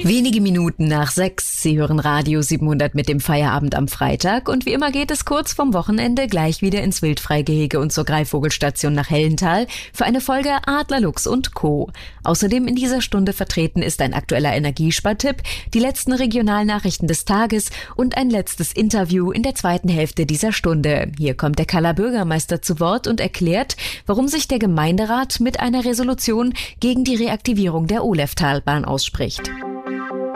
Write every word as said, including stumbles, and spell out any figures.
Wenige Minuten nach sechs. Sie hören Radio siebenhundert mit dem Feierabend am Freitag und wie immer geht es kurz vom Wochenende gleich wieder ins Wildfreigehege und zur Greifvogelstation nach Hellental für eine Folge Adler Lux und Co. Außerdem in dieser Stunde vertreten ist ein aktueller Energiespartipp, die letzten Regionalnachrichten des Tages und ein letztes Interview in der zweiten Hälfte dieser Stunde. Hier kommt der Kaller Bürgermeister zu Wort und erklärt, warum sich der Gemeinderat mit einer Resolution gegen die Reaktivierung der Oleftalbahn ausspricht.